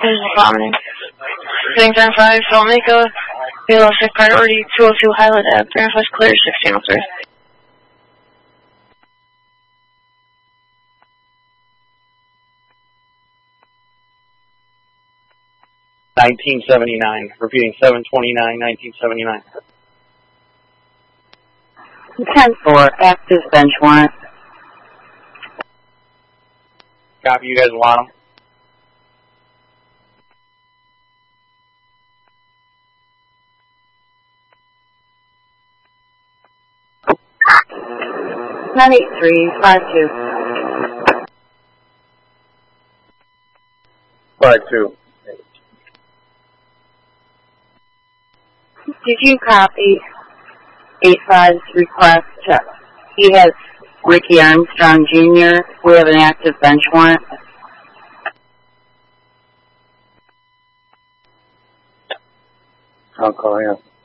This is Vomiting. Heading 10-5, Salmico, Kilo 6 priority, 202 Highland Ave, Brandfest clear, 1603. 1979. Repeating 729, 1979. 10-4, active bench warrant. Copy, you guys want them? Nine 8352. 52. Did you copy 85's request? He has Ricky Armstrong Jr. We have an active bench warrant. I'll call you.